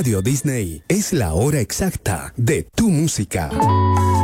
Radio Disney es la hora exacta de tu música.